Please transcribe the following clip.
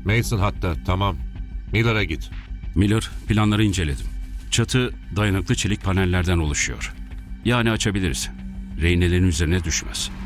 Mason hatta, tamam. Miller'a git. Miller, planları inceledim. Çatı dayanıklı çelik panellerden oluşuyor. Yani açabiliriz. Rehinelerin üzerine düşmez.